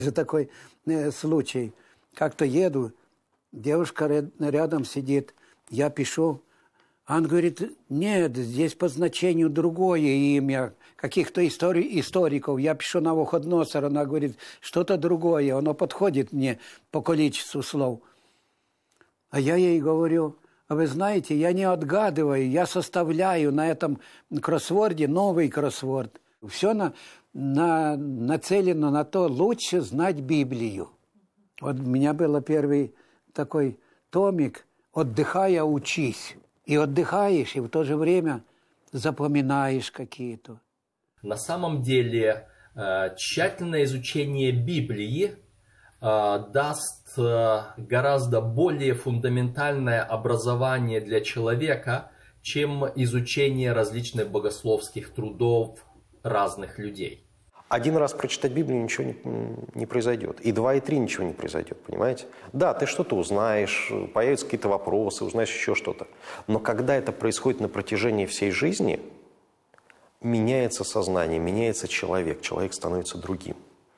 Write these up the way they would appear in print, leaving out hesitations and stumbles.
За такой случай. Как-то еду, девушка рядом сидит, я пишу. Он говорит, нет, здесь по значению другое имя, каких-то историков. Я пишу Навуходоносор, она говорит, что-то другое, оно подходит мне по количеству слов. А я ей говорю, а вы знаете, я не отгадываю, я составляю на этом кроссворде новый кроссворд. Все нацелено на то, лучше знать Библию. Вот у меня был первый такой томик «Отдыхая, учись». И отдыхаешь, и в то же время запоминаешь какие-то. На самом деле, тщательное изучение Библии даст гораздо более фундаментальное образование для человека, чем изучение различных богословских трудов разных людей. Один раз прочитать Библию ничего не произойдет. И 2, и 3 ничего не произойдет, понимаете? Да, ты что-то узнаешь, появятся какие-то вопросы, узнаешь еще что-то. Но когда это происходит на протяжении всей жизни, меняется сознание, меняется человек. Человек становится другим.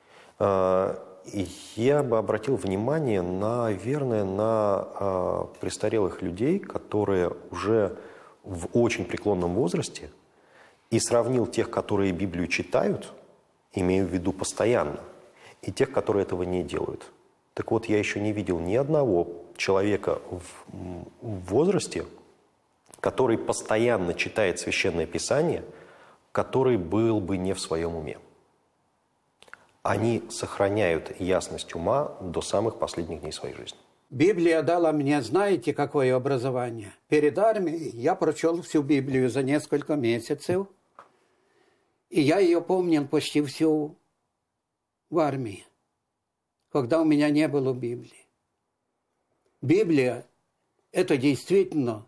И я бы обратил внимание, наверное, на престарелых людей, которые уже в очень преклонном возрасте, и сравнил тех, которые Библию читают, имею в виду постоянно, и тех, которые этого не делают. Так вот, я еще не видел ни одного человека в возрасте, который постоянно читает Священное Писание, который был бы не в своем уме. Они сохраняют ясность ума до самых последних дней своей жизни. Библия дала мне, знаете, какое образование? Перед армией я прочел всю Библию за несколько месяцев. И я ее помнил почти всю в армии, когда у меня не было Библии. Библия – это действительно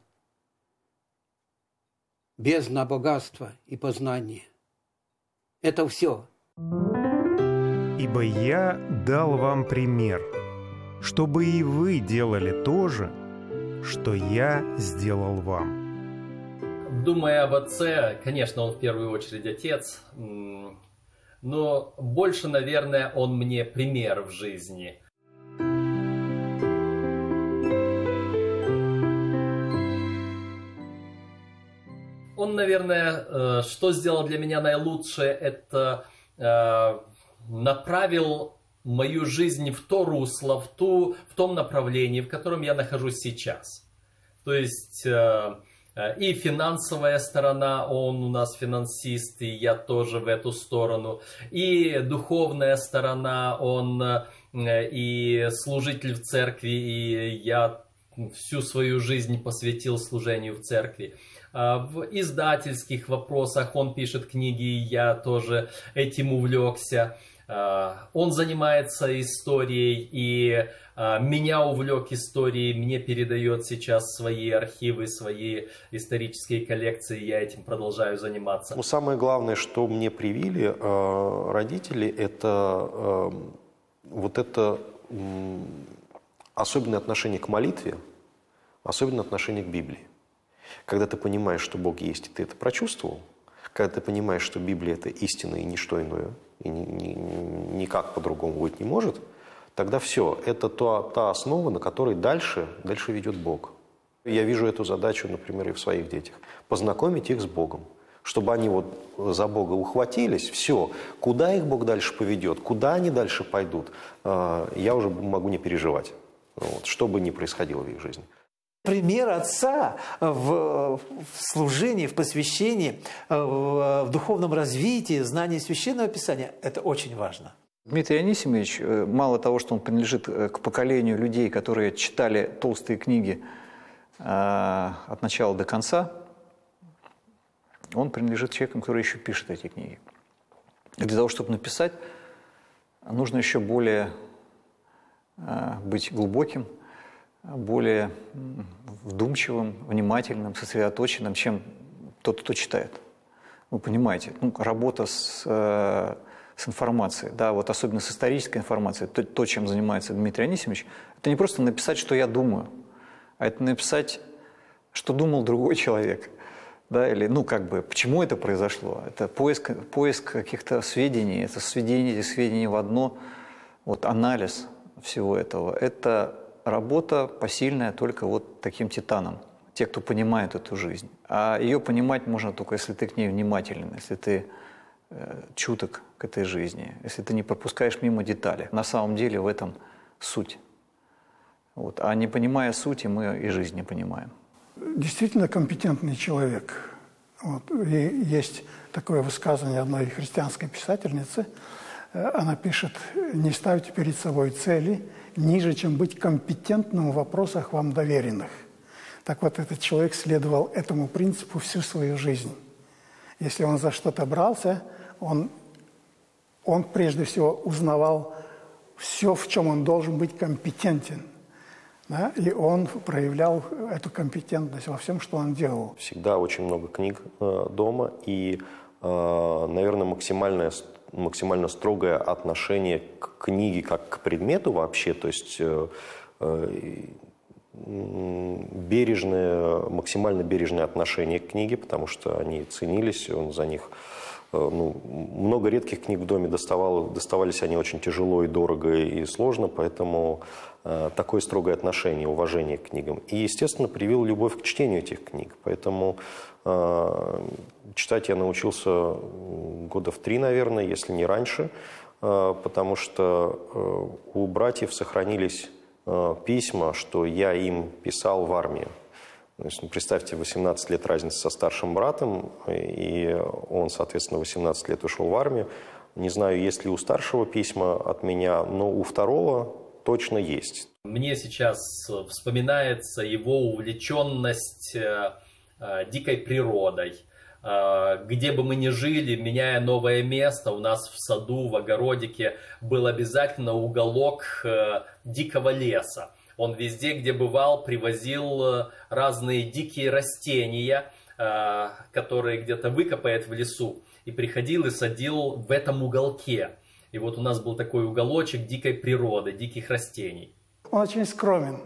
бездна богатства и познания. Это все. «Ибо я дал вам пример, чтобы и вы делали то же, что я сделал вам». Думая об отце, конечно, он в первую очередь отец, но больше, наверное, он мне пример в жизни. Он, наверное, что сделал для меня наилучшее, это направил мою жизнь в то русло, в том направлении, в котором я нахожусь сейчас. То есть и финансовая сторона, он у нас финансист, и я тоже в эту сторону, и духовная сторона, он и служитель в церкви, и я всю свою жизнь посвятил служению в церкви. В издательских вопросах он пишет книги, и я тоже этим увлекся. Он занимается историей, и меня увлек историей, мне передает сейчас свои архивы, свои исторические коллекции, я этим продолжаю заниматься. Ну, самое главное, что мне привили родители, это вот это особенное отношение к молитве, особенное отношение к Библии. Когда ты понимаешь, что Бог есть, и ты это прочувствовал, когда ты понимаешь, что Библия – это истина и ничто иное, и никак по-другому быть не может, тогда все, это та основа, на которой дальше ведет Бог. Я вижу эту задачу, например, и в своих детях. Познакомить их с Богом. Чтобы они вот за Бога ухватились, все, куда их Бог дальше поведет, куда они дальше пойдут, я уже могу не переживать, вот, что бы ни происходило в их жизни. Пример отца в служении, в посвящении, в духовном развитии, знании Священного Писания – это очень важно. Дмитрий Анисимович, мало того, что он принадлежит к поколению людей, которые читали толстые книги от начала до конца, он принадлежит человекам, которые еще пишут эти книги. И для того, чтобы написать, нужно еще более быть глубоким, более вдумчивым, внимательным, сосредоточенным, чем тот, кто читает. Вы понимаете, работа с информацией, да, вот особенно с исторической информацией, то, чем занимается Дмитрий Анисимович, это не просто написать, что я думаю, а это написать, что думал другой человек. Да, или, почему это произошло? Это поиск каких-то сведений, это сведения в одно. вот анализ всего этого, это работа посильная только вот таким титаном, те, кто понимает эту жизнь. А ее понимать можно только, если ты к ней внимателен, если ты чуток к этой жизни, если ты не пропускаешь мимо детали. На самом деле в этом суть. Вот. А не понимая сути, мы и жизнь не понимаем. Действительно компетентный человек. Вот. И есть такое высказывание одной христианской писательницы. Она пишет: «Не ставьте перед собой цели ниже, чем быть компетентным в вопросах вам доверенных». Так вот, этот человек следовал этому принципу всю свою жизнь. Если он за что-то брался, он прежде всего узнавал все, в чем он должен быть компетентен. Да? И он проявлял эту компетентность во всем, что он делал. Всегда очень много книг дома и, наверное, максимально строгое отношение к книге как к предмету вообще, то есть максимально бережное отношение к книге, потому что они ценились, он за них... много редких книг в доме доставались они очень тяжело и дорого и сложно, поэтому такое строгое отношение, уважение к книгам. И, естественно, привил любовь к чтению этих книг. Поэтому читать я научился года в 3, наверное, если не раньше, потому что у братьев сохранились письма, что я им писал в армии. То есть, представьте, 18 лет разницы со старшим братом, и он, соответственно, 18 лет ушел в армию. Не знаю, есть ли у старшего письма от меня, но у второго точно есть. Мне сейчас вспоминается его увлеченность дикой природой. Где бы мы ни жили, меняя новое место, у нас в саду, в огородике был обязательно уголок дикого леса. Он везде, где бывал, привозил разные дикие растения, которые где-то выкопает в лесу, и приходил и садил в этом уголке. И вот у нас был такой уголочек дикой природы, диких растений. Он очень скромен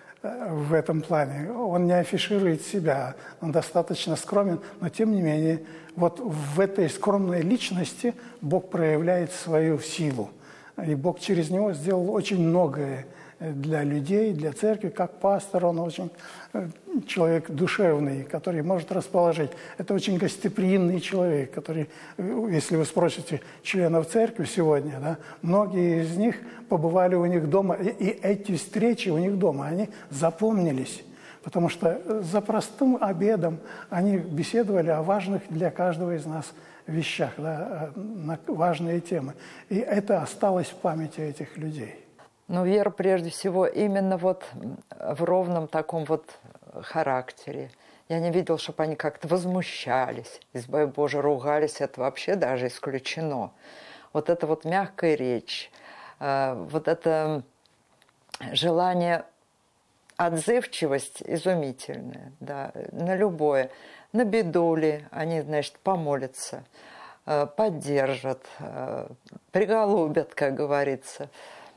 в этом плане. Он не афиширует себя, он достаточно скромен, но тем не менее, вот в этой скромной личности Бог проявляет свою силу. И Бог через него сделал очень многое для людей, для церкви. Как пастор, он очень человек душевный, который может расположить. Это очень гостеприимный человек, который, если вы спросите членов церкви сегодня, да, многие из них побывали у них дома, и эти встречи у них дома, они запомнились. Потому что за простым обедом они беседовали о важных для каждого из нас вещах, да, на важные темы. И это осталось в памяти этих людей. Но вера, прежде всего, именно вот в ровном таком вот характере. Я не видел, чтобы они как-то возмущались, избави Боже, ругались, это вообще даже исключено. Вот это вот мягкая речь, вот это желание, отзывчивость изумительная, да, на любое. На беду ли они, значит, помолятся, поддержат, приголубят, как говорится.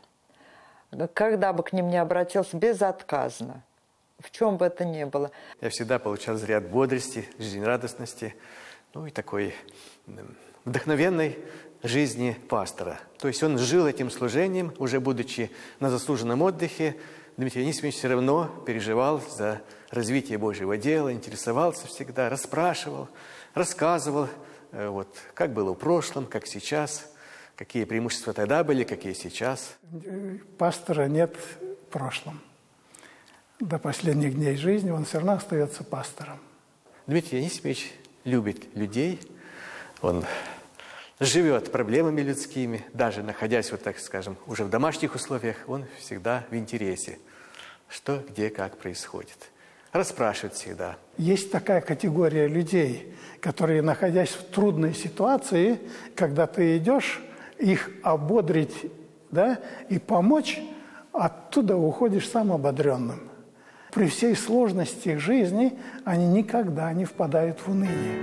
Когда бы к ним ни обратился, безотказно, в чем бы это ни было. Я всегда получал заряд бодрости, жизнерадостности, ну и такой вдохновенной жизни пастора. То есть он жил этим служением, уже будучи на заслуженном отдыхе. Дмитрий Анисимович все равно переживал за развитие Божьего дела, интересовался всегда, расспрашивал, рассказывал, вот, как было в прошлом, как сейчас. Какие преимущества тогда были, какие сейчас? Пастора нет в прошлом. До последних дней жизни он все равно остается пастором. Дмитрий Анисимович любит людей. Он живет проблемами людскими. Даже находясь, вот так скажем, уже в домашних условиях, он всегда в интересе. Что, где, как происходит. Расспрашивает всегда. Есть такая категория людей, которые, находясь в трудной ситуации, когда ты идешь, их ободрить, да, и помочь, оттуда уходишь сам ободренным. При всей сложности их жизни они никогда не впадают в уныние.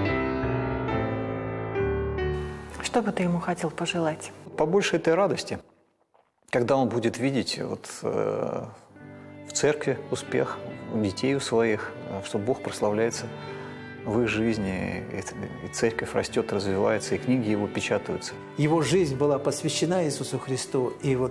Что бы ты ему хотел пожелать? Побольше этой радости, когда он будет видеть вот, в церкви успех, у детей у своих, что Бог прославляется в их жизни, и церковь растет, развивается, и книги его печатаются. Его жизнь была посвящена Иисусу Христу. И вот